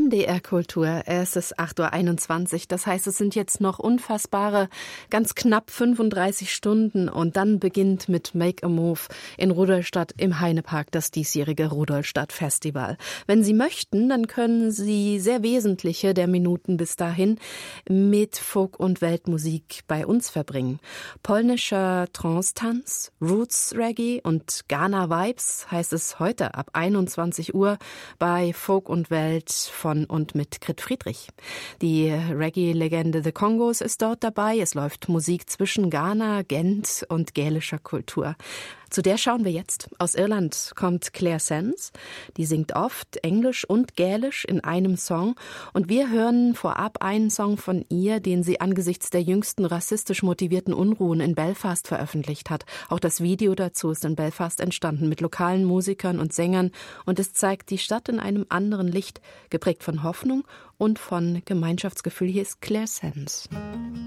MDR Kultur, es ist 8:21 Uhr, das heißt, es sind jetzt noch unfassbare, ganz knapp 35 Stunden und dann beginnt mit Make a Move in Rudolstadt im Heinepark das diesjährige Rudolstadt Festival. Wenn Sie möchten, dann können Sie sehr wesentliche der Minuten bis dahin mit Folk- und Weltmusik bei uns verbringen. Polnischer Trance-Tanz, Roots-Reggae und Ghana-Vibes heißt es heute ab 21 Uhr bei Folk und Welt von und mit Grit Friedrich. Die Reggae-Legende The Kongos ist dort dabei. Es läuft Musik zwischen Ghana, Gent und gälischer Kultur. Zu der schauen wir jetzt. Aus Irland kommt Claire Sands. Die singt oft Englisch und Gälisch in einem Song. Und wir hören vorab einen Song von ihr, den sie angesichts der jüngsten rassistisch motivierten Unruhen in Belfast veröffentlicht hat. Auch das Video dazu ist in Belfast entstanden mit lokalen Musikern und Sängern. Und es zeigt die Stadt in einem anderen Licht, geprägt von Hoffnung und von Gemeinschaftsgefühl. Hier ist Claire Sands.